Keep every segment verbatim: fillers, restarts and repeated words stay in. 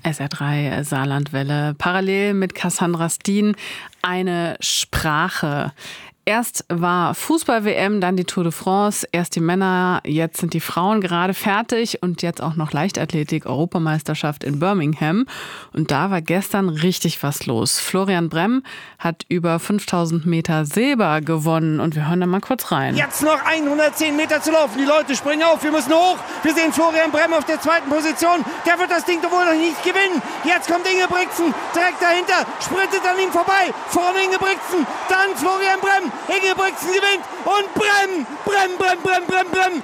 S R drei Saarlandwelle. Parallel mit Cassandra Steen eine Sprache. Erst war Fußball-W M, dann die Tour de France, erst die Männer, jetzt sind die Frauen gerade fertig und jetzt auch noch Leichtathletik-Europameisterschaft in Birmingham. Und da war gestern richtig was los. Florian Bremm hat über fünftausend Meter Silber gewonnen und wir hören da mal kurz rein. Jetzt noch hundertzehn Meter zu laufen, die Leute springen auf, wir müssen hoch. Wir sehen Florian Bremm auf der zweiten Position, der wird das Ding doch wohl noch nicht gewinnen. Jetzt kommt Ingebrigtsen direkt dahinter, sprintet an ihm vorbei, vorne Ingebrigtsen, dann Florian Bremm. Ingebrigtsen gewinnt und Bremm, Bremm, Bremm, Bremm, Bremm, Bremm,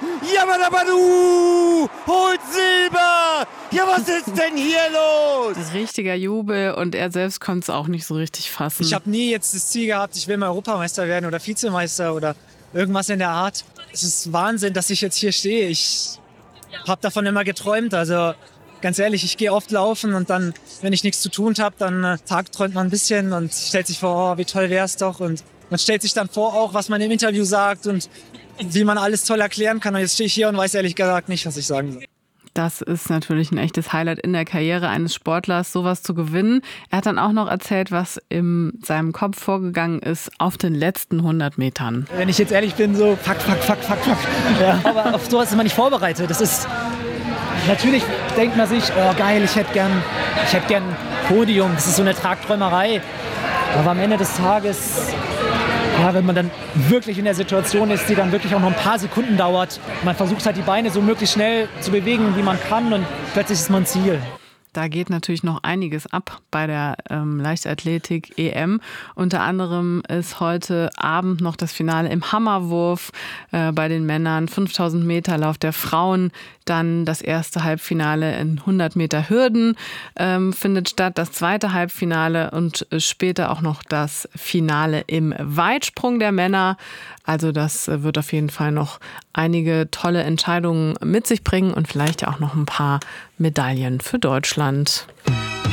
Jabadabadu, holt Silber. Ja, was ist denn hier los? Richtiger Jubel und er selbst konnte es auch nicht so richtig fassen. Ich habe nie jetzt das Ziel gehabt, ich will mal Europameister werden oder Vizemeister oder irgendwas in der Art. Es ist Wahnsinn, dass ich jetzt hier stehe. Ich habe davon immer geträumt, also ganz ehrlich, ich gehe oft laufen und dann, wenn ich nichts zu tun habe, dann äh, tagträumt man ein bisschen und stellt sich vor, oh, wie toll wäre es doch. Und man stellt sich dann vor, auch was man im Interview sagt und wie man alles toll erklären kann. Und jetzt stehe ich hier und weiß ehrlich gesagt nicht, was ich sagen soll. Das ist natürlich ein echtes Highlight in der Karriere eines Sportlers, sowas zu gewinnen. Er hat dann auch noch erzählt, was in seinem Kopf vorgegangen ist auf den letzten hundert Metern. Wenn ich jetzt ehrlich bin, so fuck, fuck, fuck, fuck, fuck. Ja. Aber auf sowas ist man nicht vorbereitet. Das ist, natürlich denkt man sich, oh geil, ich hätte gern, ich hätte gern ein Podium. Das ist so eine Tagträumerei. Aber am Ende des Tages, ja, wenn man dann wirklich in der Situation ist, die dann wirklich auch noch ein paar Sekunden dauert, man versucht halt die Beine so möglichst schnell zu bewegen, wie man kann und plötzlich ist man Ziel. Da geht natürlich noch einiges ab bei der ähm, Leichtathletik-E M. Unter anderem ist heute Abend noch das Finale im Hammerwurf äh, bei den Männern, fünftausend Meter Lauf der Frauen, dann das erste Halbfinale in hundert Meter Hürden ähm, findet statt, das zweite Halbfinale und später auch noch das Finale im Weitsprung der Männer. Also das wird auf jeden Fall noch einige tolle Entscheidungen mit sich bringen und vielleicht auch noch ein paar Medaillen für Deutschland.